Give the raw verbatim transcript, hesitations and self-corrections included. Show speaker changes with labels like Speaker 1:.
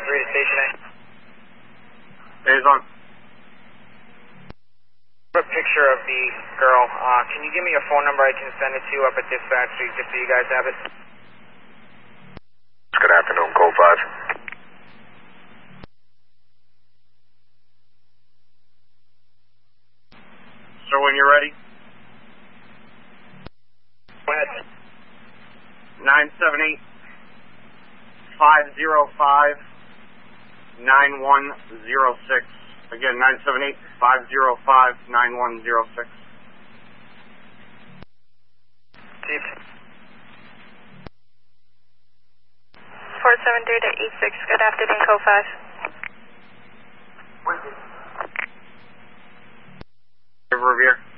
Speaker 1: three to Station A.
Speaker 2: Days on.
Speaker 1: A picture of the girl. Uh, can you give me a phone number I can send it to up at dispatch so just so you guys have it?
Speaker 3: Good afternoon, Code five.
Speaker 2: Sir, when you're ready.
Speaker 1: Go ahead.
Speaker 2: nine seven eight, five zero five, nine one zero six. Again, nine seven eight, five zero five, nine one zero six.
Speaker 1: Chief.
Speaker 4: four seven three to eight six. Good afternoon, Code five.
Speaker 2: Revere.